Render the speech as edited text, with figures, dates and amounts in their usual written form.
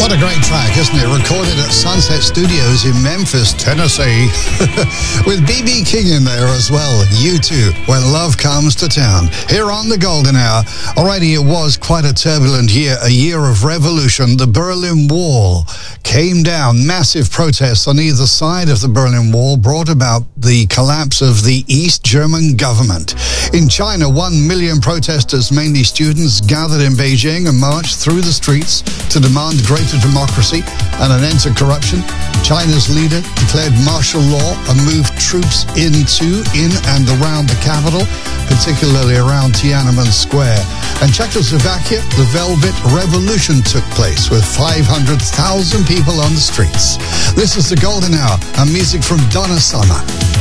What a great track, isn't it? Recorded at Sunset Studios in Memphis, Tennessee. With B.B. King in there as well. U2, When Love Comes to Town. Here on the Golden Hour. Alrighty, it was quite a turbulent year. A year of revolution. The Berlin Wall came down. Massive protests on either side of the Berlin Wall brought about the collapse of the East German government. In China, 1 million protesters, mainly students, gathered in Beijing and marched through the streets to demand greater democracy and an end to corruption. China's leader declared martial law and moved troops in and around the capital, particularly around Tiananmen Square. And Czechoslovakia, the Velvet Revolution took place with 500,000 people on the streets. This is the Golden Hour and music from Donna Summer.